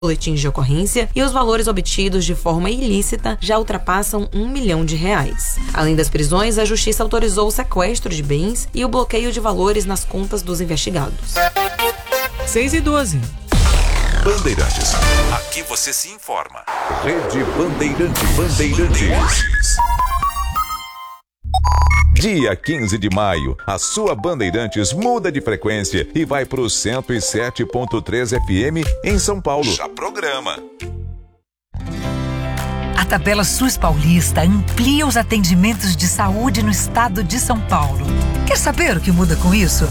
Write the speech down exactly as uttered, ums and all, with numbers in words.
boletins de ocorrência e os valores obtidos de forma ilícita já ultrapassam um milhão de reais. Além das prisões, a Justiça autorizou o sequestro de bens e o bloqueio de valores nas contas dos investigados. seis e doze. Bandeirantes. Aqui você se informa. Rede Bandeirante Bandeirantes. Dia quinze de maio, a sua Bandeirantes muda de frequência e vai para o cento e sete ponto três F M em São Paulo. Já programa. A Tabela SUS Paulista amplia os atendimentos de saúde no estado de São Paulo. Quer saber o que muda com isso?